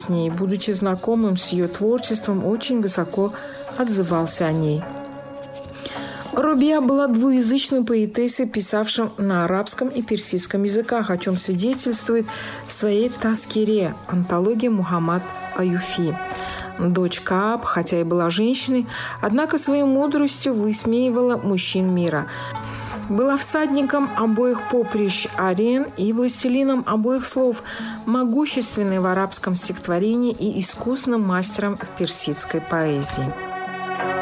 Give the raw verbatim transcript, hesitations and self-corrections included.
с ней, будучи знакомым с ее творчеством, очень высоко отзывался о ней. Рабиа была двуязычной поэтессой, писавшей на арабском и персидском языках, о чем свидетельствует в своей «Таскире» антологии Мухаммад Аюфи. Дочь Кааб, хотя и была женщиной, однако своей мудростью высмеивала мужчин мира. Была всадником обоих поприщ арен и властелином обоих слов, могущественной в арабском стихотворении и искусным мастером в персидской поэзии.